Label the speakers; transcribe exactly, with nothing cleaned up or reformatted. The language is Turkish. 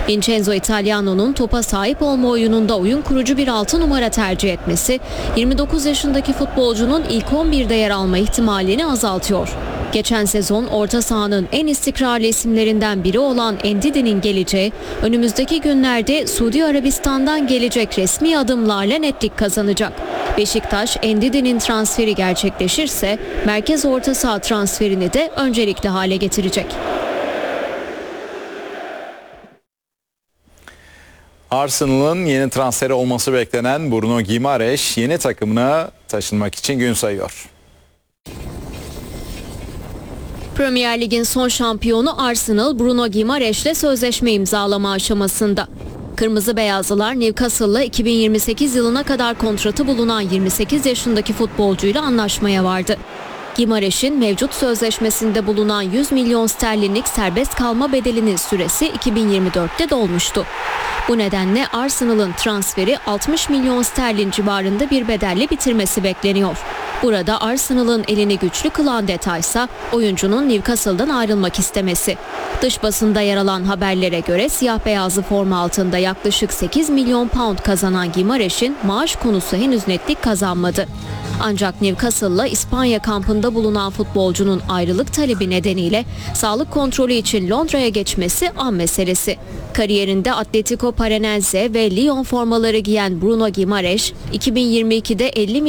Speaker 1: Vincenzo Italiano'nun topa sahip olma oyununda oyun kurucu bir altı numara tercih etmesi, yirmi dokuz yaşındaki futbolcunun ilk on birde yer alma ihtimalini azaltıyor. Geçen sezon orta sahanın en istikrarlı isimlerinden biri olan Ndidi'nin geleceği, önümüzdeki günlerde Suudi Arabistan'dan gelecek resmi adımlarla netlik kazanacak. Beşiktaş, Ndidi'nin transferi gerçekleşirse merkez orta saha transferini de öncelikli hale getirecek.
Speaker 2: Arsenal'ın yeni transferi olması beklenen Bruno Guimaraes yeni takımına taşınmak için gün sayıyor.
Speaker 1: Premier Lig'in son şampiyonu Arsenal, Bruno Guimaraes'le sözleşme imzalama aşamasında. Kırmızı Beyazlılar Newcastle'la iki bin yirmi sekiz yılına kadar kontratı bulunan yirmi sekiz yaşındaki futbolcuyla anlaşmaya vardı. Guimaraes'in mevcut sözleşmesinde bulunan yüz milyon sterlinlik serbest kalma bedelinin süresi iki bin yirmi dörtte dolmuştu. Bu nedenle Arsenal'ın transferi altmış milyon sterlin civarında bir bedelle bitirmesi bekleniyor. Burada Arsenal'ın elini güçlü kılan detaysa oyuncunun Newcastle'dan ayrılmak istemesi. Dış basında yer alan haberlere göre siyah beyazlı forma altında yaklaşık sekiz milyon pound kazanan Guimaraes'in maaş konusu henüz netlik kazanmadı. Ancak Newcastle'la İspanya kampında bulunan futbolcunun ayrılık talebi nedeniyle sağlık kontrolü için Londra'ya geçmesi an meselesi. Kariyerinde Atletico Paranaense ve Lyon formaları giyen Bruno Guimaraes iki bin yirmi ikide elli